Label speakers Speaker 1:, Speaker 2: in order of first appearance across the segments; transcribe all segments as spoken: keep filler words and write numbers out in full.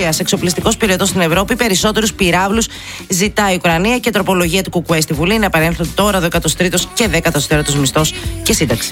Speaker 1: Συρίας. Εξοπλιστικός πυρετός στην Ευρώπη, περισσότερους πυράβλους ζητάει η Ουκρανία και τροπολογία του Κουκουέ στη Βουλή να παρέμφθουν τώρα ο εκατό τρίτος και δέκατος τέταρτος μισθός και σύνταξη.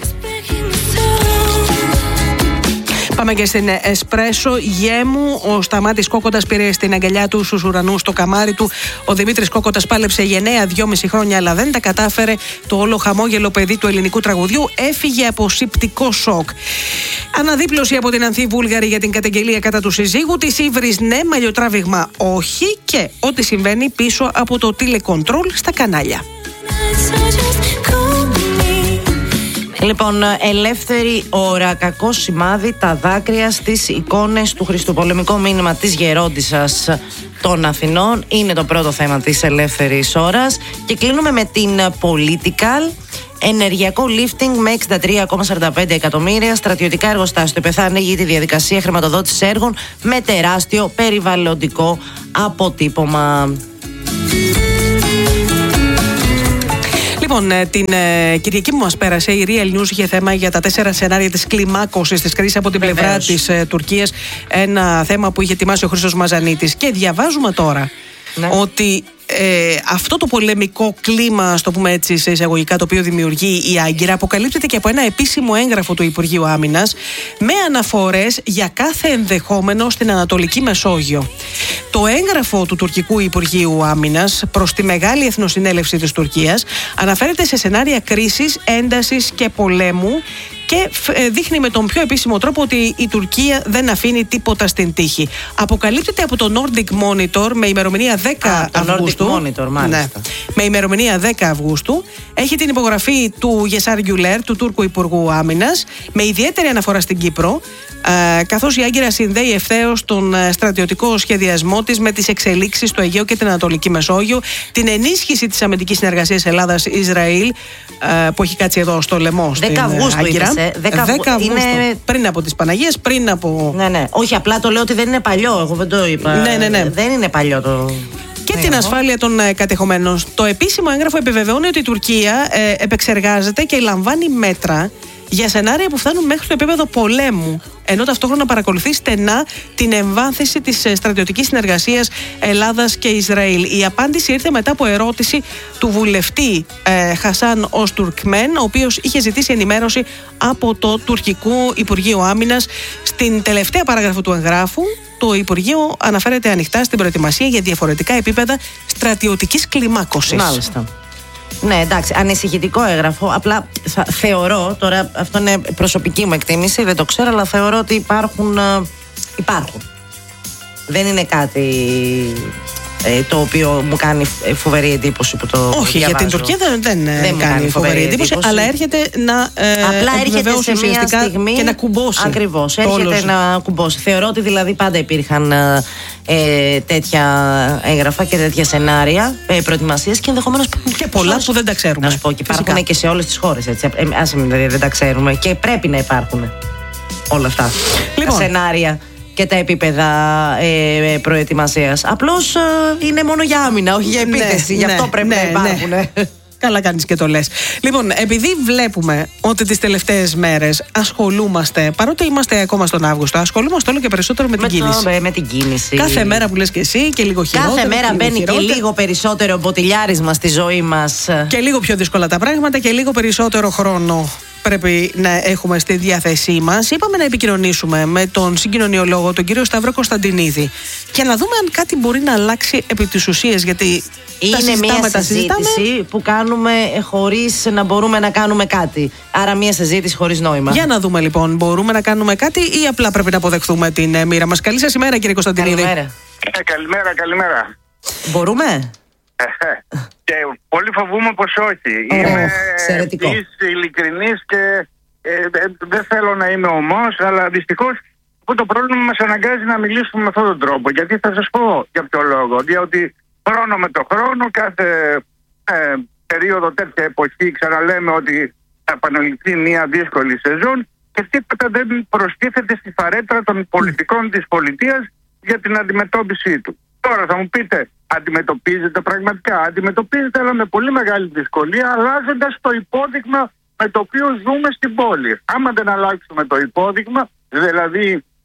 Speaker 2: Πάμε και στην Εσπρέσο. Γέμου. Ο Σταμάτης Κόκοτας πήρε στην αγκαλιά του στους ουρανούς το καμάρι του. Ο Δημήτρης Κόκοτας πάλεψε γενναία δυόμιση χρόνια, αλλά δεν τα κατάφερε. Το όλο χαμόγελο παιδί του ελληνικού τραγουδιού έφυγε από σηπτικό σοκ. Αναδίπλωση από την Ανθή Βούλγαρη για την καταγγελία κατά του συζύγου της. Ύβρις ναι, μαλλιοτράβηγμα όχι. Και ό,τι συμβαίνει πίσω από το τηλεκοντρόλ στα κανάλια.
Speaker 1: Λοιπόν, ελεύθερη ώρα, κακό σημάδι, τα δάκρυα στις εικόνες του Χριστού. Πολεμικό μήνυμα της γερόντισσας των Αθηνών είναι το πρώτο θέμα της ελεύθερης ώρας. Και κλείνουμε με την Political. Ενεργειακό lifting με εξήντα τρία κόμμα σαράντα πέντε εκατομμύρια. Στρατιωτικά εργοστάσια. Το ΕΠΕΘ ανοίγει τη διαδικασία χρηματοδότησης έργων με τεράστιο περιβαλλοντικό αποτύπωμα.
Speaker 2: Λοιπόν, την ε, Κυριακή που μας πέρασε, η Real News είχε θέμα για τα τέσσερα σενάρια της κλιμάκωσης της κρίσης από την Βεβαίως. πλευρά της ε, Τουρκίας. Ένα θέμα που είχε ετοιμάσει ο Χρήστος Μαζανίτης. Και διαβάζουμε τώρα ναι. ότι ε, αυτό το πολεμικό κλίμα, στο πούμε έτσι σε εισαγωγικά, το οποίο δημιουργεί η Άγκυρα, αποκαλύπτεται και από ένα επίσημο έγγραφο του Υπουργείου Άμυνας με αναφορές για κάθε ενδεχόμενο στην Ανατολική Μεσόγειο. Το έγγραφο του τουρκικού Υπουργείου Άμυνας προς τη Μεγάλη Εθνοσυνέλευση της Τουρκίας αναφέρεται σε σενάρια κρίσης, έντασης και πολέμου και δείχνει με τον πιο επίσημο τρόπο ότι η Τουρκία δεν αφήνει τίποτα στην τύχη. Αποκαλύπτεται από το Nordic Monitor με ημερομηνία δέκα Αυγούστου.
Speaker 1: Monitor, ναι,
Speaker 2: με ημερομηνία δέκα Αυγούστου. Έχει την υπογραφή του Γεσάρ Γκιουλέρ, του Τούρκου Υπουργού Άμυνας, με ιδιαίτερη αναφορά στην Κύπρο, ε, καθώς η Άγκυρα συνδέει ευθέως τον στρατιωτικό σχεδιασμό της με τις εξελίξεις στο Αιγαίο και την Ανατολική Μεσόγειο, την ενίσχυση της αμυντικής συνεργασίας Ελλάδας-Ισραήλ, ε, που έχει κάτσει εδώ στο λαιμό στην Άγκυρα.
Speaker 1: δέκα Αυγούστου. Είναι...
Speaker 2: Πριν από τις Παναγίες, πριν από.
Speaker 1: Ναι, ναι. Όχι, απλά το λέω ότι δεν είναι παλιό. Εγώ δεν το είπα.
Speaker 2: Ναι, ναι, ναι.
Speaker 1: Δεν είναι παλιό το.
Speaker 2: Και την ασφάλεια των ε, κατεχομένων. Το επίσημο έγγραφο επιβεβαιώνει ότι η Τουρκία ε, επεξεργάζεται και λαμβάνει μέτρα για σενάρια που φτάνουν μέχρι το επίπεδο πολέμου, ενώ ταυτόχρονα παρακολουθεί στενά την εμβάθυνση της στρατιωτικής συνεργασίας Ελλάδας και Ισραήλ. Η απάντηση ήρθε μετά από ερώτηση του βουλευτή ε, Χασάν Οστουρκμέν, ο οποίος είχε ζητήσει ενημέρωση από το τουρκικό Υπουργείο Άμυνας. Στην τελευταία παράγραφο του εγγράφου, το Υπουργείο αναφέρεται ανοιχτά στην προετοιμασία για διαφορετικά επίπεδα στρατιωτικής κλιμάκωσης.
Speaker 1: Μάλιστα. Ναι, εντάξει, ανησυχητικό έγγραφο. Απλά θα, θεωρώ, τώρα αυτό είναι προσωπική μου εκτίμηση, δεν το ξέρω, αλλά θεωρώ ότι υπάρχουν. Ε, υπάρχουν. Δεν είναι κάτι ε, το οποίο μου κάνει φοβερή εντύπωση που το
Speaker 2: Όχι,
Speaker 1: διαβάζω.
Speaker 2: Για την Τουρκία δεν, δεν, δεν κάνει φοβερή, φοβερή εντύπωση, εντύπωση, αλλά έρχεται να ε,
Speaker 1: απλά έρχεται σε μια στιγμή
Speaker 2: και να κουμπώσει.
Speaker 1: Ακριβώς, έρχεται να κουμπώσει. Θεωρώ ότι δηλαδή πάντα υπήρχαν ε, τέτοια έγγραφα και τέτοια σενάρια ε, προετοιμασίας και ενδεχομένως
Speaker 2: και πολλά που δεν τα ξέρουμε.
Speaker 1: Να σου πω, και υπάρχουν και σε όλες τις χώρες. Έτσι. Ε, άσε με, δηλαδή δεν τα ξέρουμε και πρέπει να υπάρχουν όλα αυτά λοιπόν. Τα σενάρια και τα επίπεδα ε, προετοιμασίας. Απλώς ε, είναι μόνο για άμυνα, όχι για επίθεση. Ναι, Γι' αυτό ναι, πρέπει ναι, να υπάρχουν. Ναι.
Speaker 2: Καλά κάνεις και το λες. Λοιπόν, επειδή βλέπουμε ότι τις τελευταίες μέρες ασχολούμαστε, παρότι είμαστε ακόμα στον Αύγουστο, ασχολούμαστε όλο και περισσότερο με, με την κίνηση.
Speaker 1: Το, με την κίνηση.
Speaker 2: Κάθε μέρα που λες και εσύ και λίγο χειρότερο.
Speaker 1: Κάθε μέρα
Speaker 2: και
Speaker 1: μπαίνει
Speaker 2: χειρότερο.
Speaker 1: Και λίγο περισσότερο μποτιλιάρισμα στη ζωή μας.
Speaker 2: Και λίγο πιο δύσκολα τα πράγματα και λίγο περισσότερο χρόνο πρέπει να έχουμε στη διάθεσή μας. Είπαμε να επικοινωνήσουμε με τον συγκοινωνιολόγο, τον κύριο Σταύρο Κωνσταντινίδη, και να δούμε αν κάτι μπορεί να αλλάξει επί της ουσίας. Γιατί
Speaker 1: είναι μια συζήτηση που κάνουμε χωρίς να μπορούμε να κάνουμε κάτι. Άρα μια συζήτηση χωρίς νόημα.
Speaker 2: Για να δούμε λοιπόν, μπορούμε να κάνουμε κάτι ή απλά πρέπει να αποδεχθούμε την ε, μοίρα μας. Καλή σας ημέρα, κύριε Κωνσταντινίδη.
Speaker 1: Καλημέρα.
Speaker 3: Ε, καλημέρα, καλημέρα.
Speaker 1: Μπορούμε?
Speaker 3: Και πολύ φοβούμαι πως όχι.
Speaker 1: Oh,
Speaker 3: είμαι
Speaker 1: ευτυχής,
Speaker 3: ειλικρινής και ε, ε, δεν θέλω να είμαι ομός, αλλά δυστυχώς αυτό το πρόβλημα μας αναγκάζει να μιλήσουμε με αυτόν τον τρόπο. Γιατί θα σας πω για ποιο λόγο. Διότι χρόνο με το χρόνο, κάθε ε, περίοδο, τέτοια εποχή, ξαναλέμε ότι θα επαναληφθεί μια δύσκολη σεζόν και τίποτα δεν προστίθεται στη φαρέτρα των πολιτικών της πολιτείας για την αντιμετώπιση του. Τώρα θα μου πείτε, αντιμετωπίζεται πραγματικά? Αντιμετωπίζεται, αλλά με πολύ μεγάλη δυσκολία, αλλάζοντας το υπόδειγμα με το οποίο ζούμε στην πόλη. Άμα δεν αλλάξουμε το υπόδειγμα, δηλαδή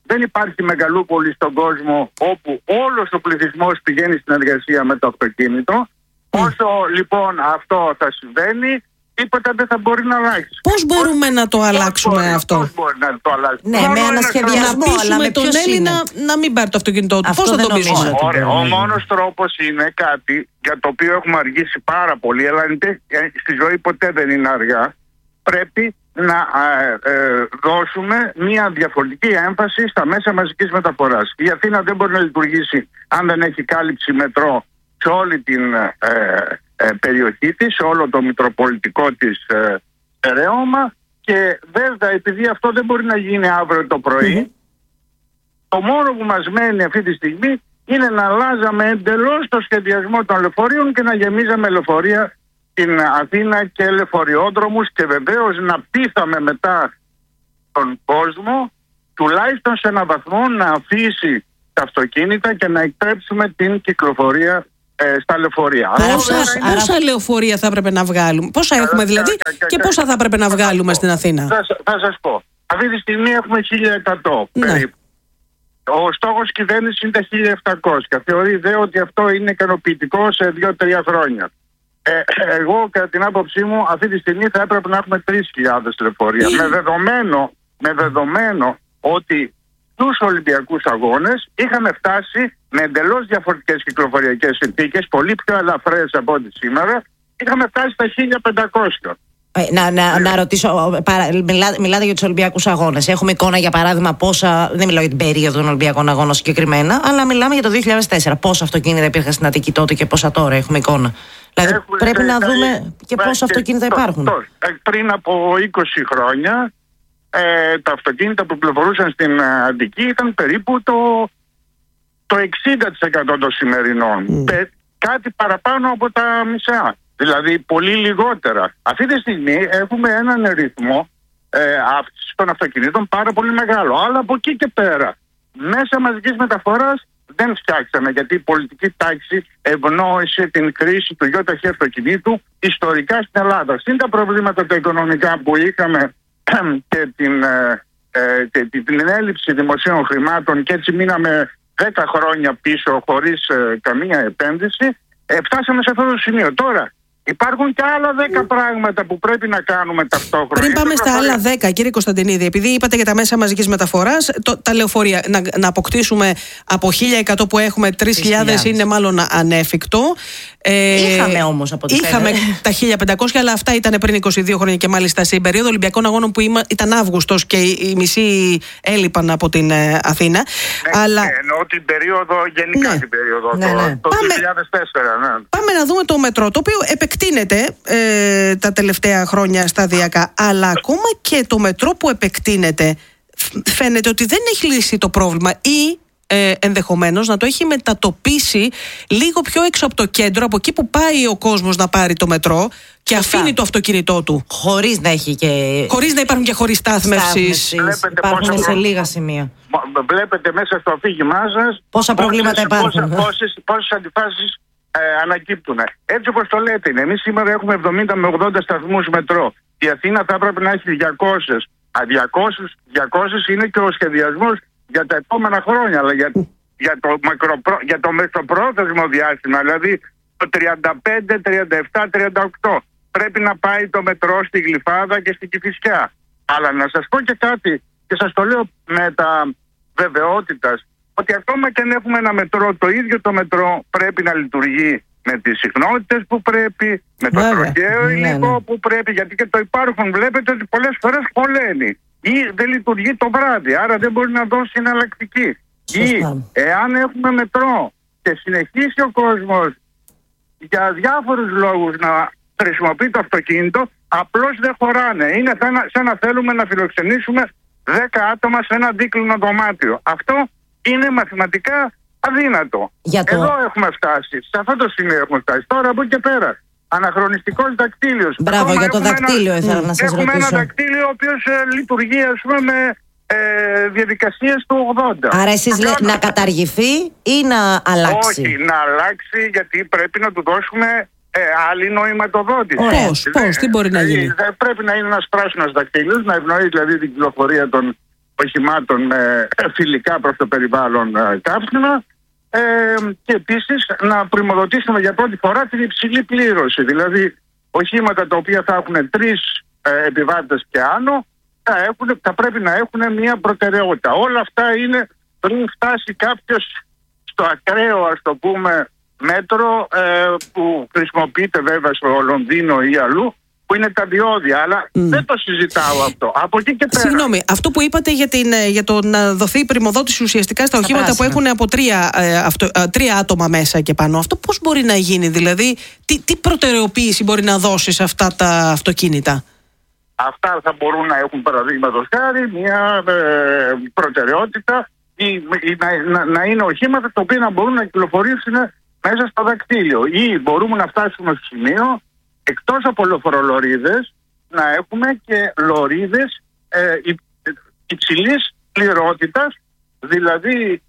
Speaker 3: δεν υπάρχει μεγαλούπολη στον κόσμο όπου όλος ο πληθυσμός πηγαίνει στην εργασία με το αυτοκίνητο. Mm. Όσο λοιπόν αυτό θα συμβαίνει, τίποτα δεν θα μπορεί να αλλάξει.
Speaker 2: Πώς μπορούμε πώς, να το αλλάξουμε
Speaker 3: πώς μπορεί,
Speaker 2: αυτό?
Speaker 3: Πώς μπορεί να το αλλάξουμε?
Speaker 1: Ναι, με ανασχεδιασμό, αλλά με
Speaker 2: τον Έλληνα να μην πάρει το αυτοκίνητό του. Πώς θα το πείσουμε?
Speaker 3: Ο μόνος τρόπος είναι κάτι για το οποίο έχουμε αργήσει πάρα πολύ, αλλά στη ζωή ποτέ δεν είναι αργά. Πρέπει να ε, ε, δώσουμε μια διαφορετική έμφαση στα μέσα μαζικής μεταφοράς. Η Αθήνα δεν μπορεί να λειτουργήσει αν δεν έχει κάλυψη μετρό σε όλη την ε, ε, περιοχή της, σε όλο το μητροπολιτικό της ε, ερέωμα, και βέβαια επειδή αυτό δεν μπορεί να γίνει αύριο το πρωί, mm-hmm. το μόνο που μας μένει αυτή τη στιγμή είναι να αλλάζαμε εντελώς το σχεδιασμό των λεωφορείων και να γεμίζαμε λεωφορεία στην Αθήνα και λεωφοριόδρομους, και βεβαίως να πείθαμε μετά τον κόσμο τουλάχιστον σε έναν βαθμό να αφήσει τα αυτοκίνητα και να εκτρέψουμε την κυκλοφορία ε, στα λεωφορεία.
Speaker 2: Πόσα, είναι... πόσα λεωφορεία θα έπρεπε να βγάλουμε, πόσα έχουμε δηλαδή και, και πόσα θα έπρεπε να βγάλουμε στην Αθήνα?
Speaker 3: Θα, θα σας πω. Αυτή τη στιγμή έχουμε χίλια εκατό ναι. περίπου. Ο στόχος κυβέρνησης είναι τα χίλια επτακόσια. Θεωρεί δε ότι αυτό είναι ικανοποιητικό σε δύο τρία χρόνια. Ε, εγώ κατά την άποψή μου αυτή τη στιγμή θα έπρεπε να έχουμε τρεις χιλιάδες λεωφορεία. με, δεδομένο, με δεδομένο ότι στους Ολυμπιακούς Αγώνες είχαμε φτάσει με εντελώς διαφορετικές κυκλοφοριακές συνθήκες, πολύ πιο ελαφρές από ό,τι σήμερα, είχαμε φτάσει στα χίλια πεντακόσια.
Speaker 1: Ε, να, να, να ρωτήσω, παρα, μιλά, μιλάτε για τους Ολυμπιακούς Αγώνες. Έχουμε εικόνα για παράδειγμα πόσα, δεν μιλάω για την περίοδο των Ολυμπιακών Αγώνων συγκεκριμένα, αλλά μιλάμε για το δύο χιλιάδες τέσσερα. Πόσα αυτοκίνητα υπήρχαν στην Αττική τότε και πόσα τώρα, έχουμε εικόνα? Δηλαδή έχουμε, πρέπει ε, να ε, δούμε και ε, πόσα αυτοκίνητα ε, υπάρχουν.
Speaker 3: Το, το, πριν από είκοσι χρόνια ε, τα αυτοκίνητα που πληροφορούσαν στην Αττική ήταν περίπου το, το εξήντα τοις εκατό των σημερινών. Mm. Ε, κάτι παραπάνω από τα μισά. Δηλαδή πολύ λιγότερα. Αυτή τη στιγμή έχουμε έναν ρυθμό ε, αύξησης των αυτοκινήτων πάρα πολύ μεγάλο. Αλλά από εκεί και πέρα, μέσα μαζικής μεταφοράς δεν φτιάξαμε, γιατί η πολιτική τάξη ευνόησε την κρίση του γιοταχή αυτοκινήτου ιστορικά στην Ελλάδα. Συν τα προβλήματα τα οικονομικά που είχαμε και την, ε, ε, την, την έλλειψη δημοσίων χρημάτων, και έτσι μείναμε δέκα χρόνια πίσω χωρίς ε, καμία επένδυση, ε, φτάσαμε σε αυτό το σημείο. Τώρα υπάρχουν και άλλα δέκα πράγματα που πρέπει να κάνουμε ταυτόχρονα.
Speaker 2: Πριν πάμε στα άλλα δέκα, κύριε Κωνσταντινίδη, επειδή είπατε για τα μέσα μαζικής μεταφοράς, το, τα λεωφορεία, να, να αποκτήσουμε από χίλια εκατό που έχουμε, τρεις χιλιάδες είναι μάλλον ανέφικτο.
Speaker 1: Ε, είχαμε όμως από τις
Speaker 2: Είχαμε τα χίλια πεντακόσια, αλλά αυτά ήταν πριν είκοσι δύο χρόνια και μάλιστα στην περίοδο Ολυμπιακών Αγώνων που είμα, ήταν Αύγουστος και οι, οι μισοί έλειπαν από την ε, Αθήνα.
Speaker 3: Ναι, αλλά... ναι, εννοώ την περίοδο, γενικά ναι. την περίοδο,
Speaker 1: ναι,
Speaker 3: το,
Speaker 1: ναι.
Speaker 3: το
Speaker 2: Πάμε...
Speaker 3: δύο χιλιάδες τέσσερα. Ναι.
Speaker 2: Πάμε να δούμε το μετρό, το οποίο επεκτείνεται ε, τα τελευταία χρόνια σταδιακά, αλλά ακόμα και το μετρό που επεκτείνεται φαίνεται ότι δεν έχει λύσει το πρόβλημα ή ε, ενδεχομένως να το έχει μετατοπίσει λίγο πιο έξω από το κέντρο, από εκεί που πάει ο κόσμος να πάρει το μετρό και Σωστά. αφήνει το αυτοκίνητό του.
Speaker 1: Χωρίς να έχει και...
Speaker 2: Χωρίς να υπάρχουν και χωρίς στάθμευσης.
Speaker 1: Υπάρχουν πόσα... σε λίγα σημεία.
Speaker 3: Βλέπετε μέσα στο αφήγημά σας
Speaker 1: πόσα προβλήματα υπάρχουν.
Speaker 3: Πόσες, πόσες αντιφάσεις ε, ανακύπτουν. Έτσι όπως το λέτε είναι. Εμείς σήμερα έχουμε εβδομήντα με ογδόντα σταθμούς μετρό. Η Αθήνα θα έπρεπε να έχει διακόσιες. διακόσιες, διακόσιες είναι και ο σχεδιασμός για τα επόμενα χρόνια, αλλά για, για, το, μακροπρό, για το μεσοπρόθεσμο διάστημα, δηλαδή το τριάντα πέντε, τριάντα επτά, τριάντα οκτώ. Πρέπει να πάει το μετρό στη Γλυφάδα και στην Κηφισιά. Αλλά να σας πω και κάτι, και σας το λέω με τα βεβαιότητας, ότι ακόμα και αν έχουμε ένα μετρό, το ίδιο το μετρό πρέπει να λειτουργεί με τις συχνότητες που πρέπει, με το τροχαίο υλικό ναι, ναι. που πρέπει, γιατί και το υπάρχουν βλέπετε ότι πολλές φορές χωλαίνει ή δεν λειτουργεί το βράδυ, άρα δεν μπορεί να δώσει εναλλακτική. Ή εάν έχουμε μετρό και συνεχίσει ο κόσμος για διάφορους λόγους να χρησιμοποιεί το αυτοκίνητο, απλώς δεν χωράνε. Είναι σαν να, σαν να θέλουμε να φιλοξενήσουμε δέκα άτομα σε ένα δίκλινο δωμάτιο. Αυτό είναι μαθηματικά αδύνατο.
Speaker 1: Το...
Speaker 3: Εδώ έχουμε φτάσει. Σε αυτό το σημείο έχουμε φτάσει. Τώρα από εκεί και πέρα. Αναχρονιστικός δακτύλιος.
Speaker 1: Μπράβο, Ακόμα για το δακτύλιο ένα... ήθελα να σας
Speaker 3: έχουμε
Speaker 1: ρωτήσω.
Speaker 3: Έχουμε ένα δακτύλιο ο οποίος ε, λειτουργεί ας πούμε με ε, διαδικασίες του ογδόντα.
Speaker 1: Άρα εσείς λέτε να καταργηθεί ή να αλλάξει?
Speaker 3: Όχι, να αλλάξει, γιατί πρέπει να του δώσουμε ε, άλλη νοηματοδότηση.
Speaker 2: Πώς, πώς, τι μπορεί να γίνει?
Speaker 3: Ε, πρέπει να είναι ένας πράσινος δακτύλιος, να ευνοεί δηλαδή την κυκλοφορία των οχημάτων με φιλικά προς το περιβάλλον καύσιμα ε, και επίσης να πρημοδοτήσουμε για πρώτη φορά την υψηλή πλήρωση. Δηλαδή οχήματα τα οποία θα έχουν τρεις ε, επιβάτες και άνω θα, έχουν, θα πρέπει να έχουν μια προτεραιότητα. Όλα αυτά είναι πριν φτάσει κάποιος στο ακραίο, ας το πούμε, μέτρο ε, που χρησιμοποιείται βέβαια στο Λονδίνο ή αλλού, που είναι τα διόδια, αλλά mm. δεν το συζητάω αυτό. Από εκεί και πέρα.
Speaker 2: Συγγνώμη, αυτό που είπατε για, την, για το να δοθεί πρημοδότηση ουσιαστικά στα οχήματα πράσινα που έχουν από τρία, ε, αυτο, ε, τρία άτομα μέσα και πάνω, αυτό πώς μπορεί να γίνει, δηλαδή, τι, τι προτεραιοποίηση μπορεί να δώσει σε αυτά τα αυτοκίνητα?
Speaker 3: Αυτά θα μπορούν να έχουν, παραδείγματος χάρη, μια ε, προτεραιότητα ή, ή να, να, να είναι οχήματα τα οποία να μπορούν να κυκλοφορήσουν μέσα στο δακτύλιο. Ή μπορούμε να φτάσουμε στο σημείο, εκτός από λεωφορολωρίδες, να έχουμε και λωρίδες ε, υ, υψηλής πληρότητας, δηλαδή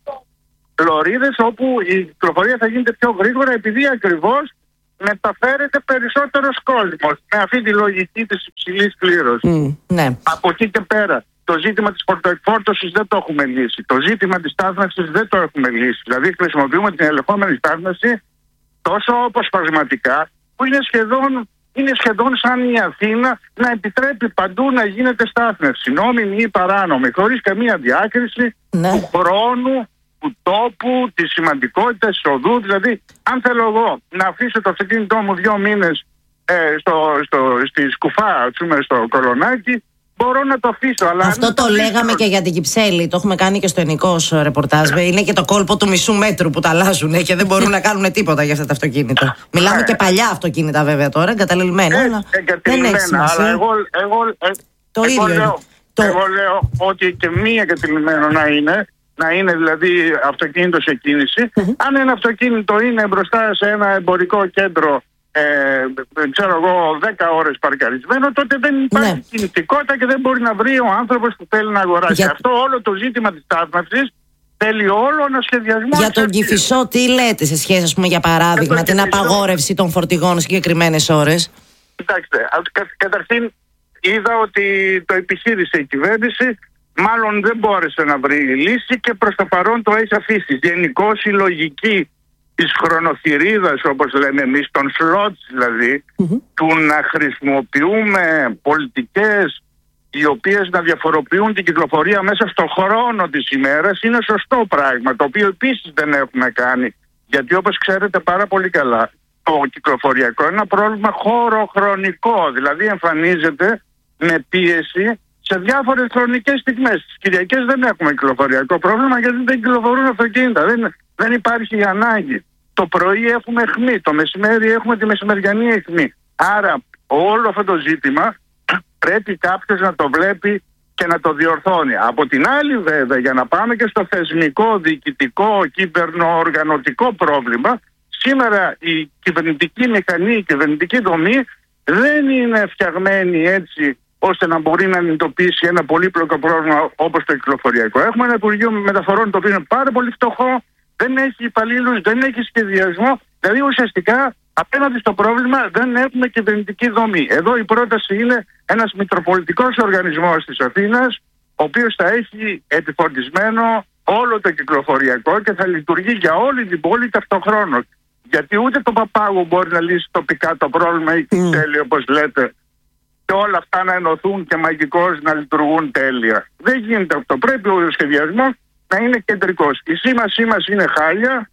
Speaker 3: λωρίδες όπου η κυκλοφορία θα γίνεται πιο γρήγορα, επειδή ακριβώς μεταφέρεται περισσότερος κόσμος με αυτή τη λογική της υψηλής πλήρωσης.
Speaker 1: Mm, ναι.
Speaker 3: Από εκεί και πέρα, το ζήτημα της φορτοεκφόρτωσης δεν το έχουμε λύσει. Το ζήτημα της στάθμευσης δεν το έχουμε λύσει. Δηλαδή χρησιμοποιούμε την ελεγχόμενη στάθμευση τόσο αποσπασματικά που είναι σχεδόν, είναι σχεδόν σαν η Αθήνα να επιτρέπει παντού να γίνεται στάθμευση, νόμιμη ή παράνομη, χωρίς καμία διάκριση ναι. του χρόνου, του τόπου, τη σημαντικότητα της οδού. Δηλαδή, αν θέλω εγώ να αφήσω το αυτοκίνητό μου δύο μήνες ε, στο, στο, στη Σκουφά, πούμε, στο Κολονάκι, μπορώ να το αφήσω. Αλλά
Speaker 1: αυτό το, το λέγαμε και για την Κυψέλη. Το έχουμε κάνει και στο Ενικός ρεπορτάζ. Είναι και το κόλπο του μισού μέτρου που τα αλλάζουν και δεν μπορούν να κάνουν τίποτα για αυτά τα αυτοκίνητα. Μιλάμε και παλιά αυτοκίνητα βέβαια τώρα, εγκαταλελειμμένα.
Speaker 3: Ε, εγκαταλελειμμένα, αλλά εγώ, εγώ, ε,
Speaker 1: το
Speaker 3: εγώ,
Speaker 1: ίδιο
Speaker 3: λέω,
Speaker 1: το...
Speaker 3: εγώ λέω ότι και μη εγκαταλελειμμένο να είναι, να είναι δηλαδή αυτοκίνητο σε κίνηση. Mm-hmm. Αν ένα αυτοκίνητο είναι μπροστά σε ένα εμπορικό κέντρο, ε, ξέρω εγώ, δέκα ώρες παρκαρισμένο, τότε δεν υπάρχει ναι. κινητικότητα και δεν μπορεί να βρει ο άνθρωπος που θέλει να αγοράσει. Για... Αυτό όλο το ζήτημα της στάθμευσης θέλει όλο ένα σχεδιασμό.
Speaker 1: Για τον Κηφισό, τι λέτε σε σχέση, ας πούμε, για παράδειγμα, την Κηφισό... απαγόρευση των φορτηγών συγκεκριμένες ώρες?
Speaker 3: Κοιτάξτε, κα, καταρχήν είδα ότι το επιχείρησε η κυβέρνηση. Μάλλον δεν μπόρεσε να βρει λύση και προς το παρόν το έχει αφήσει. Γενικώς η λογική της χρονοθυρίδας, όπως λέμε εμείς, των σλότς δηλαδή, mm-hmm. του να χρησιμοποιούμε πολιτικές οι οποίες να διαφοροποιούν την κυκλοφορία μέσα στο χρόνο της ημέρας, είναι σωστό πράγμα, το οποίο επίσης δεν έχουμε κάνει. Γιατί όπως ξέρετε πάρα πολύ καλά, το κυκλοφοριακό είναι ένα πρόβλημα χωροχρονικό, δηλαδή εμφανίζεται με πίεση σε διάφορες χρονικές στιγμές. Τις Κυριακές δεν έχουμε κυκλοφοριακό πρόβλημα γιατί δεν κυκλοφορούν αυτοκίνητα. Δεν, δεν υπάρχει ανάγκη. Το πρωί έχουμε αιχμή, το μεσημέρι έχουμε τη μεσημεριανή αιχμή. Άρα όλο αυτό το ζήτημα πρέπει κάποιος να το βλέπει και να το διορθώνει. Από την άλλη βέβαια, για να πάμε και στο θεσμικό, διοικητικό, κυβερνοοργανωτικό πρόβλημα, σήμερα η κυβερνητική μηχανή, η κυβερνητική δομή δεν είναι φτιαγμένη έτσι ώστε να μπορεί να αντιμετωπίσει ένα πολύπλοκο πρόβλημα όπως το κυκλοφοριακό. Έχουμε ένα Υπουργείο Μεταφορών το οποίο είναι πάρα πολύ φτωχό, δεν έχει υπαλλήλους, δεν έχει σχεδιασμό. Δηλαδή ουσιαστικά απέναντι στο πρόβλημα δεν έχουμε κυβερνητική δομή. Εδώ η πρόταση είναι ένας μητροπολιτικός οργανισμός της Αθήνας, ο οποίος θα έχει επιφορτισμένο όλο το κυκλοφοριακό και θα λειτουργεί για όλη την πόλη ταυτοχρόνως. Γιατί ούτε το Παπάγου μπορεί να λύσει τοπικά το πρόβλημα ή την τέλεια, όπως λέτε, και όλα αυτά να ενωθούν και μαγικώς να λειτουργούν τέλεια. Δεν γίνεται αυτό. Πρέπει ο σχεδιασμός να είναι κεντρικός. Η σήμασή μας είναι χάλια.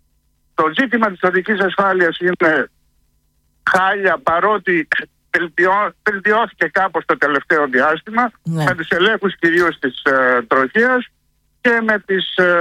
Speaker 3: Το ζήτημα της οδικής ασφάλειας είναι χάλια, παρότι βελτιώθηκε κάπως το τελευταίο διάστημα, ναι. με τους ελέγχους κυρίως της ε, τροχίας και με τις ε,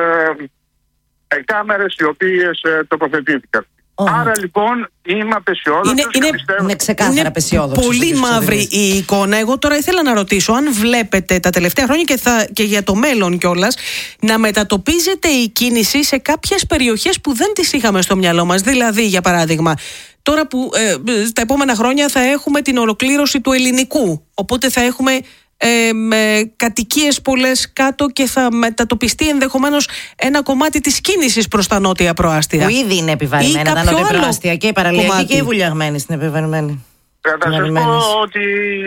Speaker 3: ε, κάμερες οι οποίες ε, τοποθετήθηκαν. Oh. Άρα λοιπόν είμαι απεσιόδοξος.
Speaker 2: Είναι, είναι,
Speaker 1: είναι ξεκάθαρα απεσιόδοξος.
Speaker 2: Πολύ μαύρη η εικόνα. Εγώ τώρα ήθελα να ρωτήσω αν βλέπετε τα τελευταία χρόνια και, θα, και για το μέλλον κιόλας να μετατοπίζεται η κίνηση σε κάποιες περιοχές που δεν τις είχαμε στο μυαλό μας. Δηλαδή, για παράδειγμα, τώρα που ε, στα επόμενα χρόνια θα έχουμε την ολοκλήρωση του ελληνικού. Οπότε θα έχουμε Ε, με κατοικίες πολλές κάτω και θα μετατοπιστεί ενδεχομένως ένα κομμάτι της κίνησης προς τα νότια προάστια.
Speaker 1: Που ήδη είναι επιβαρημένα τα νότια προάστια, και η παραλιακή και η βουλιαγμένη στην επιβαρημένη.
Speaker 3: Θα σας πω ότι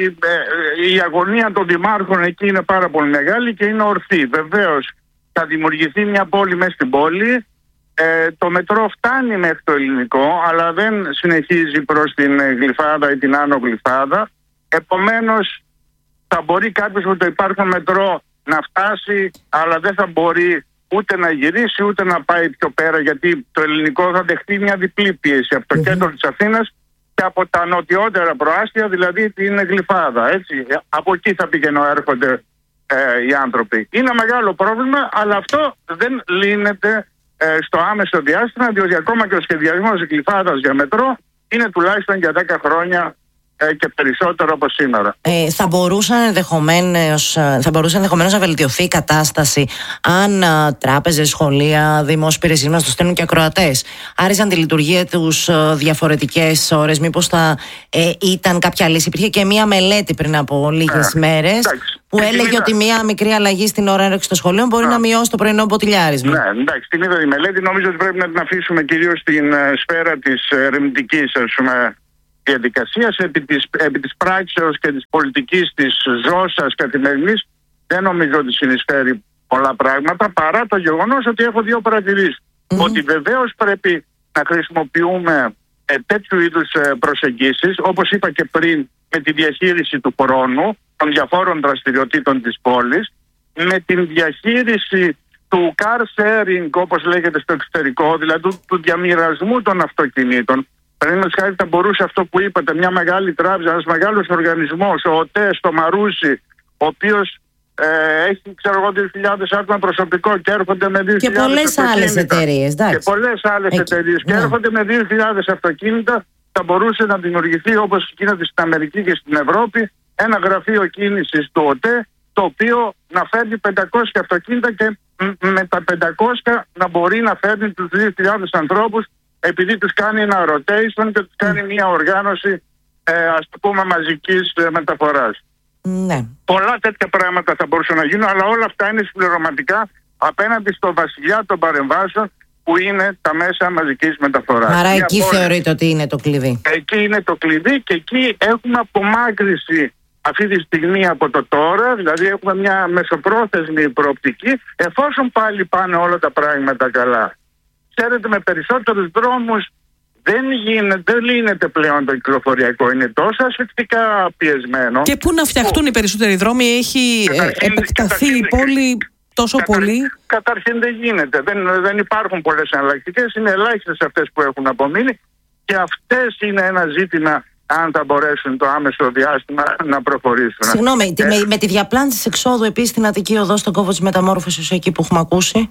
Speaker 3: ε, η αγωνία των δημάρχων εκεί είναι πάρα πολύ μεγάλη και είναι ορθή. Βεβαίως θα δημιουργηθεί μια πόλη μέσα στην πόλη. Ε, το μετρό φτάνει μέχρι το Ελληνικό, αλλά δεν συνεχίζει προς την Γλυφάδα ή την Άνω Γλυφάδα. Επομένως θα μπορεί κάποιος με το υπάρχον μετρό να φτάσει, αλλά δεν θα μπορεί ούτε να γυρίσει ούτε να πάει πιο πέρα, γιατί το Ελληνικό θα δεχτεί μια διπλή πίεση από το mm-hmm. κέντρο της Αθήνας και από τα νοτιότερα προάστια, δηλαδή την Γλυφάδα. Έτσι. Από εκεί θα πηγαίνουν έρχονται ε, οι άνθρωποι. Είναι μεγάλο πρόβλημα, αλλά αυτό δεν λύνεται ε, στο άμεσο διάστημα, διότι ακόμα και ο σχεδιασμός της Γλυφάδας για μετρό είναι τουλάχιστον για δέκα χρόνια και περισσότερο από σήμερα.
Speaker 1: Ε, θα, μπορούσαν ενδεχομένως, θα μπορούσε ενδεχομένως να βελτιωθεί η κατάσταση αν α, τράπεζες, σχολεία, δημόσιες υπηρεσίες μας το στέλνουν και ακροατές άριζαν τη λειτουργία τους α, διαφορετικές ώρες? Μήπως θα ε, ήταν κάποια λύση? Υπήρχε και μία μελέτη πριν από λίγες ε, μέρες εντάξει, που έλεγε είδα. ότι μία μικρή αλλαγή στην ώρα έναρξης των σχολείων μπορεί ε. να μειώσει το πρωινό μποτιλιάρισμα.
Speaker 3: Ναι, εντάξει, την είδα τη μελέτη. Νομίζω ότι πρέπει να την αφήσουμε κυρίως στην uh, σφαίρα της ερευνητικής, ας πούμε, διαδικασίας. Επί της, επί της πράξεως και της πολιτικής της ζώσας καθημερινής δεν νομίζω ότι συνεισφέρει πολλά πράγματα, παρά το γεγονός ότι έχω δύο παρατηρήσεις. Mm-hmm. Ότι βεβαίως πρέπει να χρησιμοποιούμε ε, τέτοιου είδους ε, προσεγγίσεις, όπως είπα και πριν, με τη διαχείριση του χρόνου των διαφόρων δραστηριοτήτων της πόλης, με την διαχείριση του car sharing, όπως λέγεται στο εξωτερικό, δηλαδή του, του διαμοιρασμού των αυτοκινήτων. Παραδείγματος χάρη, θα μπορούσε αυτό που είπατε, μια μεγάλη τράπεζα, ένας μεγάλος οργανισμός, ο ΟΤΕ στο Μαρούσι, ο οποίος ε, έχει, ξέρω εγώ, δύο χιλιάδες άτομα προσωπικό και έρχονται με δύο χιλιάδες
Speaker 1: και πολλές άλλες εταιρείες,
Speaker 3: και πολλές άλλες εταιρείες και έρχονται με δύο χιλιάδες αυτοκίνητα, θα μπορούσε να δημιουργηθεί, όπως γίνεται στην Αμερική και στην Ευρώπη, ένα γραφείο κίνησης του ΟΤΕ, το οποίο να φέρνει πεντακόσια αυτοκίνητα και με τα πεντακόσια να μπορεί να φέρνει τους δύο χιλιάδες ανθρώπους, επειδή τους κάνει ένα rotation και τους κάνει μια οργάνωση, ε, ας το πούμε, μαζικής ε, μεταφοράς.
Speaker 1: Ναι.
Speaker 3: Πολλά τέτοια πράγματα θα μπορούσαν να γίνουν, αλλά όλα αυτά είναι συμπληρωματικά απέναντι στο βασιλιά των παρεμβάσεων, που είναι τα μέσα μαζικής μεταφοράς.
Speaker 1: Άρα εκεί πόλη, θεωρείτε ότι είναι το κλειδί.
Speaker 3: Εκεί είναι το κλειδί και εκεί έχουμε απομάκρυση αυτή τη στιγμή από το τώρα, δηλαδή έχουμε μια μεσοπρόθεσμη προοπτική, εφόσον πάλι πάνε όλα τα πράγματα καλά. Ξέρετε, με περισσότερους δρόμους δεν, γίνεται, δεν λύνεται πλέον το κυκλοφοριακό. Είναι τόσο ασφυκτικά πιεσμένο.
Speaker 2: Και πού να φτιαχτούν που... οι περισσότεροι δρόμοι? Έχει καταρχήν, επεκταθεί καταρχήν, η πόλη τόσο καταρ... πολύ?
Speaker 3: Καταρχήν δεν γίνεται. Δεν, δεν υπάρχουν πολλές εναλλακτικές. Είναι ελάχιστες αυτές που έχουν απομείνει. Και αυτές είναι ένα ζήτημα, αν θα μπορέσουν το άμεσο διάστημα να προχωρήσουν.
Speaker 1: Συγγνώμη, ε... με, με τη διαπλάνηση εξόδου επίσης στην Αττική Οδό, στον κόβο της μεταμόρφωσης, εκεί που έχουμε ακούσει.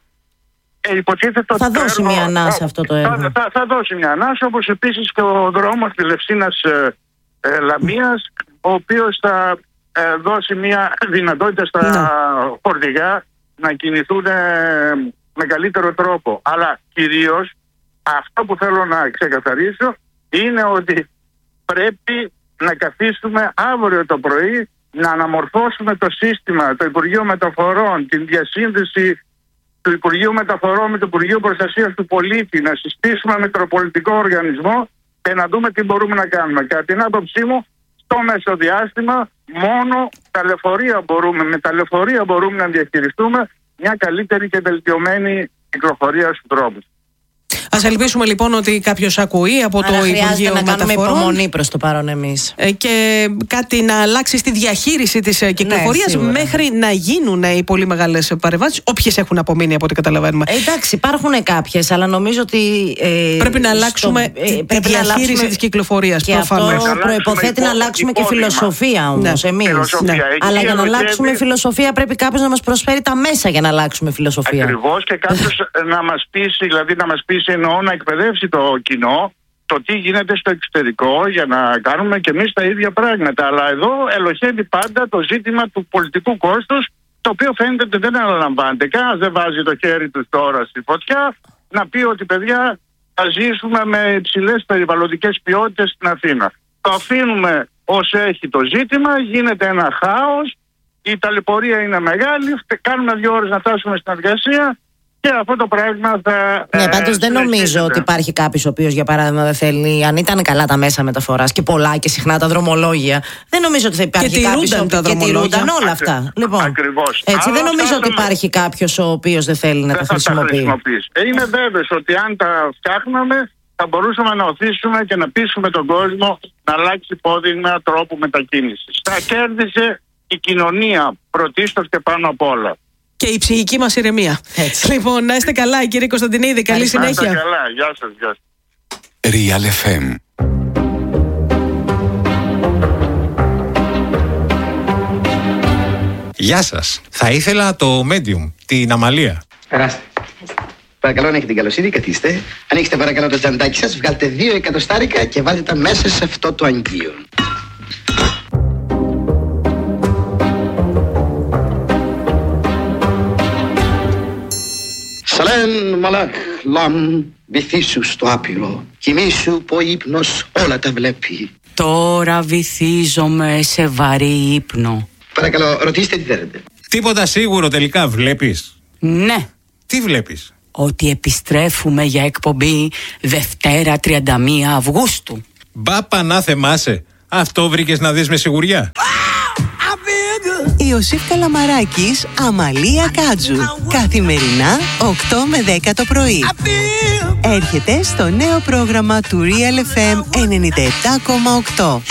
Speaker 3: Ε,
Speaker 1: θα δώσει έργο, μια ανάσα αυτό το έργο.
Speaker 3: Θα, θα, θα δώσει μια ανάσα, όπως επίσης και ο δρόμος της Λευσίνας ε, ε, Λαμίας, ο οποίος θα ε, δώσει μια δυνατότητα στα ναι. φορτηγά να κινηθούν ε, με καλύτερο τρόπο. Αλλά κυρίως αυτό που θέλω να ξεκαθαρίσω είναι ότι πρέπει να καθίσουμε αύριο το πρωί να αναμορφώσουμε το σύστημα, το Υπουργείο Μεταφορών, την διασύνδεση του Υπουργείου Μεταφορών με το Υπουργείο Προστασίας του Πολίτη, να συστήσουμε μετροπολιτικό οργανισμό και να δούμε τι μπορούμε να κάνουμε. Κατά την άποψή μου, στο μεσοδιάστημα μόνο τα λεωφορεία μπορούμε, με τα λεωφορεία μπορούμε να διαχειριστούμε μια καλύτερη και βελτιωμένη κυκλοφορία στους δρόμους.
Speaker 2: Ας ελπίσουμε λοιπόν ότι κάποιος ακούει από
Speaker 1: Άρα
Speaker 2: το Υπουργείο Μεταφορών.
Speaker 1: Να κάνουμε υπομονή προς το παρόν εμείς.
Speaker 2: Ε, και κάτι να αλλάξει στη διαχείριση της κυκλοφορίας, ναι, μέχρι να γίνουν οι πολύ μεγάλες παρεμβάσεις, όποιες έχουν απομείνει από ό,τι καταλαβαίνουμε.
Speaker 1: Ε, εντάξει, υπάρχουν κάποιες, αλλά νομίζω ότι ε,
Speaker 2: πρέπει να αλλάξουμε στο, ε, τη διαχείριση της κυκλοφορίας.
Speaker 1: Και προφανώς. Αυτό προϋποθέτει να αλλάξουμε και φιλοσοφία όμως, ναι. εμείς. Φιλοσοφία. Ναι. Αλλά για να αλλάξουμε φιλοσοφία πρέπει κάποιος να μας προσφέρει τα μέσα για να αλλάξουμε φιλοσοφία.
Speaker 3: Ακριβώς, και κάποιος να μας πείσει, δηλαδή να μας πείσει, εννοώ, να εκπαιδεύσει το κοινό το τι γίνεται στο εξωτερικό, για να κάνουμε και εμείς τα ίδια πράγματα. Αλλά εδώ ελοχεύει πάντα το ζήτημα του πολιτικού κόστους, το οποίο φαίνεται ότι δεν αναλαμβάνεται. Κανένας δεν βάζει το χέρι του τώρα στη φωτιά να πει ότι, παιδιά, θα ζήσουμε με υψηλές περιβαλλοντικές ποιότητες στην Αθήνα. Το αφήνουμε ως έχει το ζήτημα, γίνεται ένα χάος, η ταλαιπωρία είναι μεγάλη, κάνουμε δύο ώρες να φτάσουμε στην εργασία και αυτό το πράγμα θα.
Speaker 1: Ναι,
Speaker 3: ε,
Speaker 1: πάντως δεν νομίζω
Speaker 3: συνεχίζεται.
Speaker 1: ότι υπάρχει κάποιος ο οποίος, για παράδειγμα, δεν θέλει, αν ήταν καλά τα μέσα μεταφοράς και πολλά και συχνά τα δρομολόγια, δεν νομίζω ότι θα υπάρχει
Speaker 2: Και
Speaker 1: κάποιος.
Speaker 2: τηρούνταν τα
Speaker 1: Και τηρούνταν
Speaker 2: δρομολόγια.
Speaker 1: όλα αυτά.
Speaker 3: Ακρι-
Speaker 1: Λοιπόν,
Speaker 3: ακριβώς.
Speaker 1: έτσι, δεν
Speaker 3: Αλλά
Speaker 1: νομίζω ότι
Speaker 3: φτάσαμε-
Speaker 1: υπάρχει κάποιος ο οποίος δεν θέλει να
Speaker 3: δεν
Speaker 1: τα
Speaker 3: θα
Speaker 1: χρησιμοποιεί.
Speaker 3: χρησιμοποιήσει. Ε, Είμαι βέβαιος ότι αν τα φτιάχναμε, θα μπορούσαμε να οθήσουμε και να πείσουμε τον κόσμο να αλλάξει υπόδειγμα τρόπου μετακίνησης. Θα κέρδισε η κοινωνία πρωτίστως και πάνω απ' όλα.
Speaker 2: Και η ψυχική μας ηρεμία.
Speaker 1: Έτσι.
Speaker 2: Λοιπόν, να είστε καλά, κύριε Κωνσταντινίδη. Καλή
Speaker 3: Να είστε
Speaker 2: συνέχεια.
Speaker 3: καλά. Γεια σας. Γεια σας.
Speaker 4: Real εφ εμ.
Speaker 5: Γεια σας. Θα ήθελα το Medium, την Αμαλία.
Speaker 6: Περάστε. Παρακαλώ, αν έχετε την καλοσύνη, καθίστε. Ανοίξτε παρακαλώ το τσαντάκι σας, βγάλτε δύο εκατοστάρικα και βάλτε τα μέσα σε αυτό το αγγείο. Σαλέν μαλάκ λαμ, βυθίσου στο άπειρο. Κοιμήσου που ο ύπνος όλα τα βλέπει.
Speaker 7: Τώρα βυθίζομαι σε βαρύ ύπνο.
Speaker 6: Παρακαλώ, ρωτήστε τι θέλετε.
Speaker 5: Τίποτα σίγουρο τελικά βλέπεις.
Speaker 7: Ναι,
Speaker 5: Τι βλέπεις?
Speaker 7: ότι επιστρέφουμε για εκπομπή Δευτέρα τριάντα μία Αυγούστου.
Speaker 5: Μπα πανά θεμάσαι. Αυτό βρήκες να δεις με σιγουριά.
Speaker 8: Ιωσήφ Καλαμαράκης, Αμαλία Κάτζου. Καθημερινά οκτώ με δέκα το πρωί. Έρχεται στο νέο πρόγραμμα του Real εφ εμ ενενήντα επτά κόμμα οκτώ.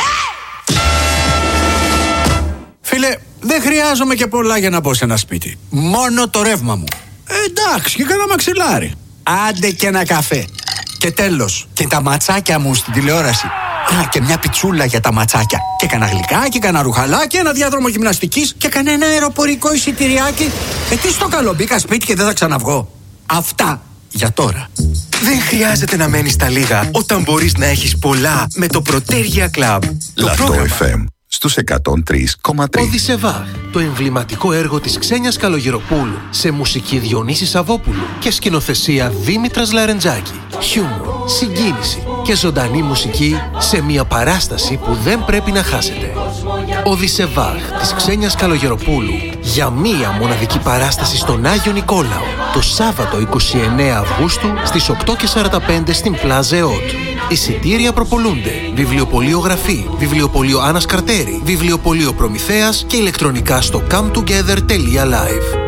Speaker 9: Φίλε, δεν χρειάζομαι και πολλά για να μπω σε ένα σπίτι. Μόνο το ρεύμα μου. Ε, εντάξει, και κάνα μαξιλάρι. Άντε και ένα καφέ. Και τέλος, και τα ματσάκια μου στην τηλεόραση. Α, και μια πιτσούλα για τα ματσάκια. Και κανένα γλυκά και κανένα ρουχαλάκι, ένα διάδρομο γυμναστικής και κανένα αεροπορικό εισιτηριάκι. Ε, τι στο καλό, μπήκα σπίτι και δεν θα ξαναβγώ. Αυτά για τώρα.
Speaker 4: Δεν χρειάζεται να μένεις στα λίγα όταν μπορείς να έχεις πολλά με το Protergia Club.
Speaker 10: Λατό εφ εμ στους εκατόν τρία κόμμα τρία.
Speaker 11: Οδυσσεβάχ, το εμβληματικό έργο της Ξένιας Καλογεροπούλου σε μουσική Διονύση Σαββόπουλου και σκηνοθεσία Δήμητρας Λαρεντζάκη. Χιούμορ, συγκίνηση και ζωντανή μουσική σε μια παράσταση που δεν πρέπει να χάσετε. Οδυσσεβάχ της Ξένιας Καλογεροπούλου για μία μοναδική παράσταση στον Άγιο Νικόλαο το Σάββατο είκοσι εννέα Αυγούστου στις οκτώ και σαράντα πέντε στην Πλάζ ΕΟΤ. Εισιτήρια προπολούνται. Βιβλιοπωλείο Γραφή, Βιβλιοπωλείο Άννας Καρτέρη, Βιβλιοπωλείο Προμηθέας και ηλεκτρονικά στο come together τελεία live.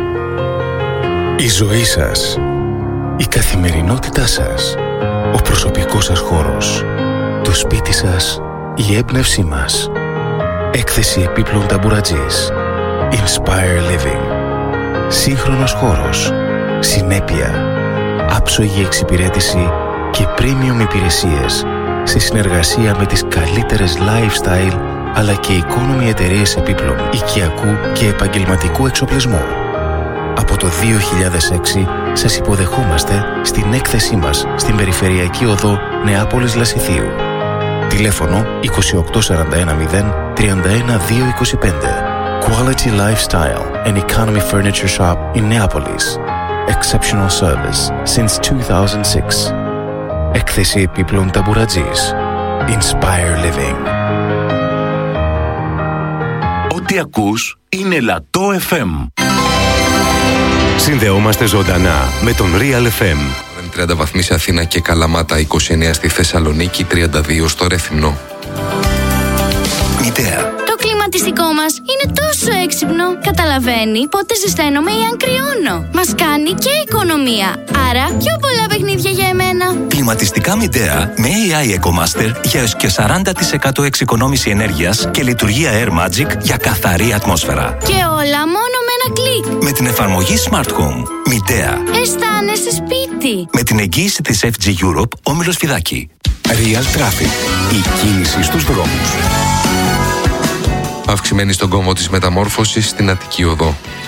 Speaker 4: Η ζωή σας, η καθημερινότητά σας, ο προσωπικός σας χώρος, το σπίτι σας, η έμπνευσή μας. Έκθεση επίπλων ταμπουρατζής. Inspire Living. Σύγχρονος χώρος, συνέπεια, άψογη εξυπηρέτηση και premium υπηρεσίες σε συνεργασία με τις καλύτερες lifestyle αλλά και economy εταιρείες επίπλων οικιακού και επαγγελματικού εξοπλισμού. Από το δύο χιλιάδες έξι σας υποδεχόμαστε στην έκθεσή μας στην Περιφερειακή Οδό Νεάπολης Λασιθίου. Τηλέφωνο είκοσι οκτώ σαράντα ένα μηδέν τριάντα ένα δύο είκοσι πέντε. Quality Lifestyle and Economy Furniture Shop in Neapolis. Exceptional service since two thousand six. Έκθεση επίπλων ταμπουρατζής. Inspire Living.
Speaker 10: Ό,τι ακούς είναι Λατό εφ εμ.
Speaker 4: Συνδεόμαστε ζωντανά με τον Real εφ εμ.
Speaker 12: τριάντα βαθμοί σε Αθήνα και Καλαμάτα, είκοσι εννέα στη Θεσσαλονίκη, τριάντα δύο στο Ρέθυμνο.
Speaker 10: Μητέα.
Speaker 13: Το κλιματιστικό μας είναι τόσο έξυπνο. Καταλαβαίνει πότε ζεσταίνομαι ή αν κρυώνω. Μας κάνει και οικονομία. Άρα πιο πολλά παιχνίδια για εμένα.
Speaker 14: Κλιματιστικά Midea με έι άι EcoMaster για έως και σαράντα τοις εκατό εξοικονόμηση ενέργειας και λειτουργία Air Magic για καθαρή ατμόσφαιρα.
Speaker 13: Και όλα μόνο με ένα κλικ.
Speaker 14: Με την εφαρμογή Smart Home. Midea.
Speaker 13: Αισθάνεσαι σπίτι.
Speaker 14: Με την εγγύηση της εφ τζι Europe, Όμιλος Φιδάκη.
Speaker 4: Real Traffic. Η κίνηση στους δρόμους.
Speaker 12: Αυξημένη στον κόμβο της μεταμόρφωσης στην Αττική Οδό.